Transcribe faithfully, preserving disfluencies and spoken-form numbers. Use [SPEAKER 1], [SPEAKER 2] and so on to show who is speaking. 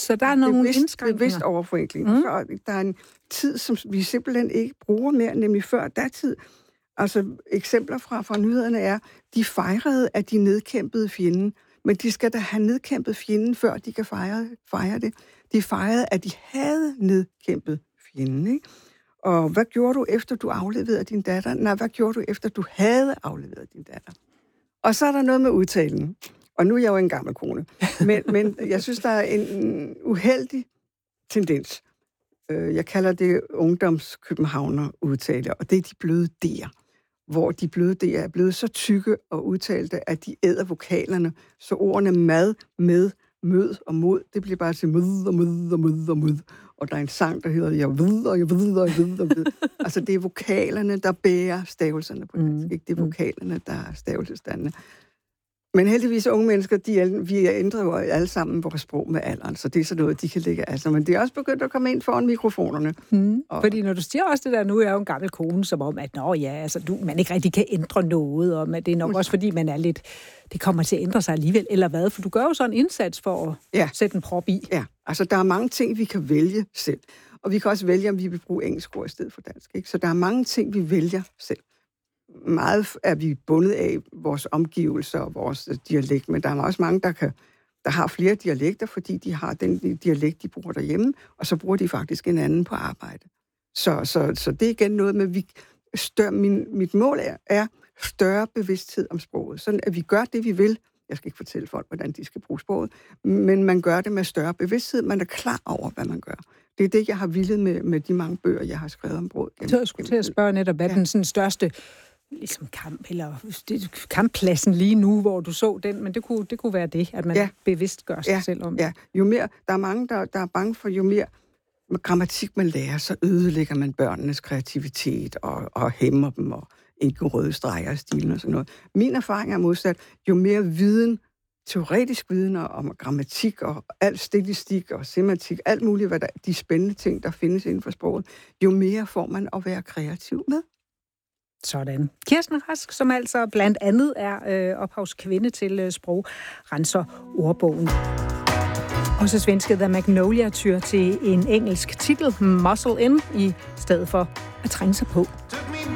[SPEAKER 1] så der er nogle
[SPEAKER 2] bevidst,
[SPEAKER 1] indskrænkninger.
[SPEAKER 2] Bevidst overforenkling. Mm. Så der er en tid, som vi simpelthen ikke bruger mere, nemlig før datid. Altså eksempler fra, fra nyhederne er, de fejrede, at de nedkæmpede fjenden, men de skal da have nedkæmpet fjenden, før de kan fejre, fejre det. De fejrede, at de havde nedkæmpet fjenden, ikke? Og hvad gjorde du, efter du afleverede din datter? Nej, hvad gjorde du, efter du havde afleveret din datter? Og så er der noget med udtalen. Og nu er jeg jo en gammel kone. Men, men jeg synes, der er en uheldig tendens. Jeg kalder det ungdomskøbenhavner udtale, og det er de bløde D'er. Hvor de bløde D'er er blevet så tykke og udtalte, at de æder vokalerne, så ordene mad, med, mød og mod, det bliver bare til mød og mød og mød og mød. Og der er en sang, der hedder jeg ved og jeg ved og jeg ved og ved. Altså det er vokalerne, der bærer stavelserne på dansk, ikke? Det er vokalerne, der er stavelsesstandene. Men heldigvis unge mennesker, de, vi ændrer jo alle sammen vores sprog med alderen, så det er så noget, de kan lægge altså. Men det er også begyndt at komme ind foran mikrofonerne.
[SPEAKER 1] Mm. Og... Fordi når du siger også det der, nu er jeg jo en gammel kone, som om, at nå ja, altså, du, man ikke rigtig kan ændre noget, og det er nok også fordi, man er lidt, det kommer til at ændre sig alligevel, eller hvad? For du gør jo sådan en indsats for at ja. sætte en prop i.
[SPEAKER 2] Ja, altså der er mange ting, vi kan vælge selv. Og vi kan også vælge, om vi vil bruge engelsk ord i stedet for dansk, ikke? Så der er mange ting, vi vælger selv. Meget er vi bundet af vores omgivelser og vores dialekt, men der er også mange, der, kan, der har flere dialekter, fordi de har den dialekt, de bruger derhjemme, og så bruger de faktisk en anden på arbejde. Så, så, så det er igen noget med, vi større, min, mit mål er, er større bevidsthed om sproget, sådan at vi gør det, vi vil. Jeg skal ikke fortælle folk, hvordan de skal bruge sproget, men man gør det med større bevidsthed. Man er klar over, hvad man gør. Det er det, jeg har villet med, med de mange bøger, jeg har skrevet om sproget.
[SPEAKER 1] Så jeg skulle til at spørge netop, hvad ja. den sådan største ligesom kamp, eller kamppladsen lige nu, hvor du så den, men det kunne, det kunne være det, at man ja. bevidst gør sig
[SPEAKER 2] ja.
[SPEAKER 1] selv om.
[SPEAKER 2] Ja, jo mere, der er mange, der, der er bange for, jo mere grammatik man lærer, så ødelægger man børnenes kreativitet og, og hæmmer dem, og ikke røde streger i stilen og sådan noget. Min erfaring er modsat, jo mere viden, teoretisk viden om grammatik og alt stilistik og semantik, alt muligt, hvad der, de spændende ting, der findes inden for sproget, jo mere får man at være kreativ med.
[SPEAKER 1] Sådan. Kirsten Rask, som altså blandt andet er øh, ophavskvinde til øh, sprogrenser-ordbogen. Og så svenskede The Magnolia tyr til en engelsk titel, Muscle In, i stedet for at trænge sig på.